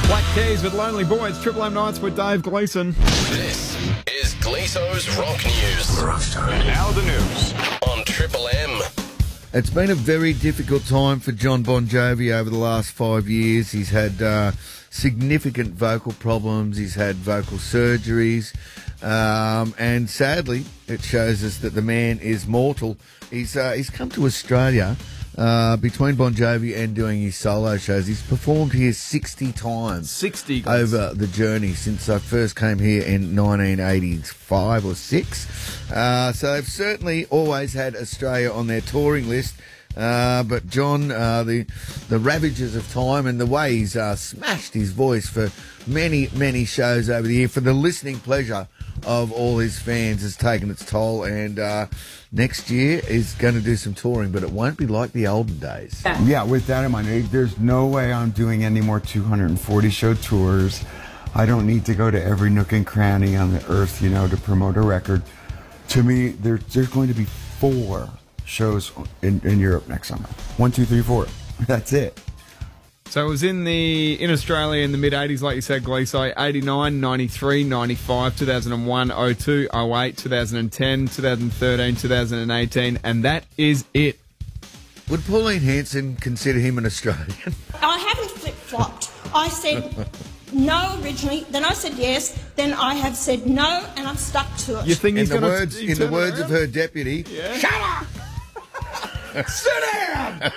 Black Keys with Lonely Boy. It's Triple M Nights with Dave Gleeson. This is Gleeso's Rock News. Now the news On Triple M. It's been a very difficult time for Jon Bon Jovi over the last 5 years. He's had significant vocal problems. He's had vocal surgeries. And sadly, it shows us that the man is mortal. He's come to Australia between Bon Jovi and doing his solo shows. He's performed here 60 times. 60 over the journey since I first came here in 1985 or 6. So they've certainly always had Australia on their touring list. But John, the ravages of time and the way he's smashed his voice for many, many shows over the year for the listening pleasure of all his fans has taken its toll, and next year is going to do some touring, but it won't be like the olden days. Yeah, with that in mind, there's no way I'm doing any more 240 show tours. I don't need to go to every nook and cranny on the earth, to promote a record. To me, there's going to be 4 shows in Europe next summer. 1, 2, 3, 4. That's it. So it was in Australia in the mid-80s, like you said, Gleeso, 89, 93, 95, 2001, 02, 08, 2010, 2013, 2018, and that is it. Would Pauline Hanson consider him an Australian? I haven't flip-flopped. I said no originally, then I said yes, then I have said no, and I'm stuck to it. You think he's in going the words of her deputy, Shut up! Sit down!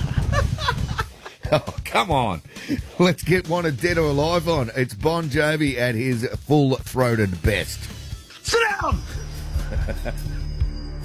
Oh, come on. Let's get one of Dead or Alive on. It's Bon Jovi at his full-throated best. Sit down!